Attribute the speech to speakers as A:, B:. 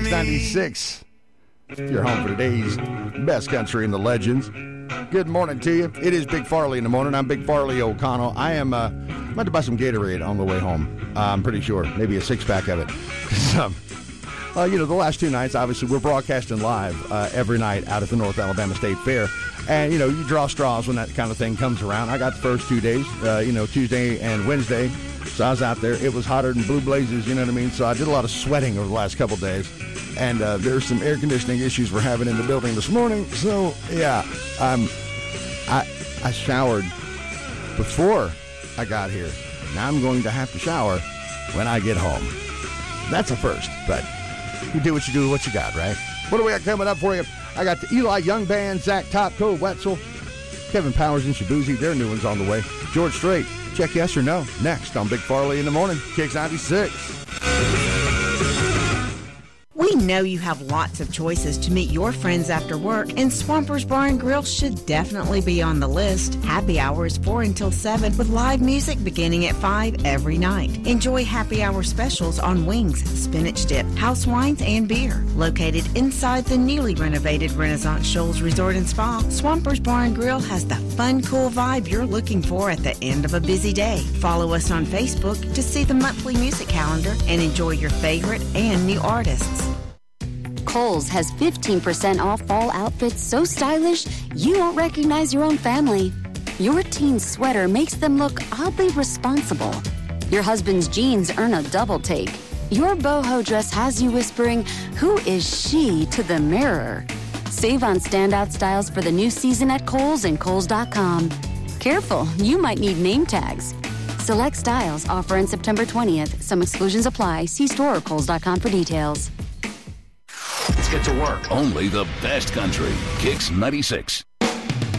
A: Kicks 96. You're home for today's best country and the legends. Good morning to you. It is Big Farley in the morning. I'm Big Farley O'Connell. I am about to buy some Gatorade on the way home. I'm pretty sure. Maybe a six-pack of it. The last two nights, obviously, we're broadcasting live every night out at the North Alabama State Fair. And, you draw straws when that kind of thing comes around. I got the first 2 days, Tuesday and Wednesday. So I was out there. It was hotter than blue blazes, you know what I mean? So I did a lot of sweating over the last couple days. And there's some air conditioning issues we're having in the building this morning. So, yeah, I showered before I got here. Now I'm going to have to shower when I get home. That's a first, but you do what you do with what you got, right? What do we got coming up for you? I got the Eli Young Band, Zach Topko, Wetzel, Kevin Powers, and Shabuzi. Their new one's on the way. George Strait, check yes or no. Next on Big Farley in the morning. Kicks 96.
B: We know you have lots of choices to meet your friends after work, and Swampers Bar and Grill should definitely be on the list. Happy hour is 4 until 7 with live music beginning at 5 every night. Enjoy happy hour specials on wings, spinach dip, house wines, and beer. Located inside the newly renovated Renaissance Shoals Resort and Spa, Swampers Bar and Grill has the fun, cool vibe you're looking for at the end of a busy day. Follow us on Facebook to see the monthly music calendar and enjoy your favorite and new artists.
C: Kohl's has 15% off fall outfits so stylish you won't recognize your own family. Your teen's sweater makes them look oddly responsible. Your husband's jeans earn a double take. Your boho dress has you whispering, "Who is she?" to the mirror. Save on standout styles for the new season at Kohl's and Kohls.com. Careful, you might need name tags. Select styles offer in September 20th. Some exclusions apply. See store or Kohls.com for details.
D: Let's get to work. Only the best country. Kicks 96.